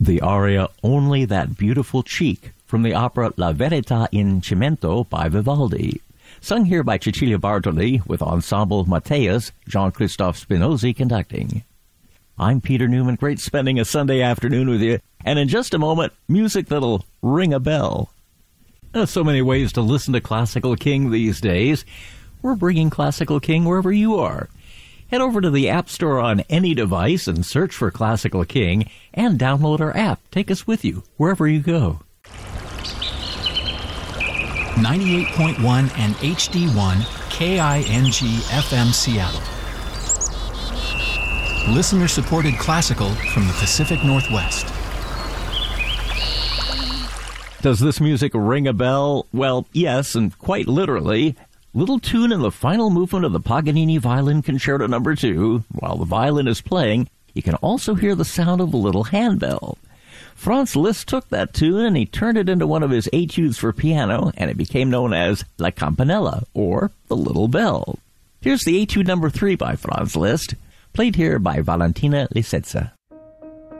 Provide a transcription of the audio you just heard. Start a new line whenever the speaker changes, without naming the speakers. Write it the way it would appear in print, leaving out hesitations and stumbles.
the aria Only That Beautiful Cheek from the opera La Verità in Cimento by Vivaldi, sung here by Cecilia Bartoli with Ensemble Matteus, Jean-Christophe Spinozzi conducting. I'm Peter Newman. Great spending a Sunday afternoon with you, and in just a moment, music that'll ring a bell. There's so many ways to listen to Classical King these days. We're bringing Classical King wherever you are. Head over to the App Store on any device and search for Classical King and download our app. Take us with you wherever you go.
98.1 and HD1 KING FM Seattle. Listener-supported classical from the Pacific Northwest.
Does this music ring a bell? Well, yes, and quite literally. Little tune in the final movement of the Paganini Violin Concerto No. 2. While the violin is playing, you can also hear the sound of a little handbell. Franz Liszt took that tune and he turned it into one of his etudes for piano, and it became known as La Campanella, or the Little Bell. Here's the etude No. 3 by Franz Liszt, played here by Valentina Lisitsa.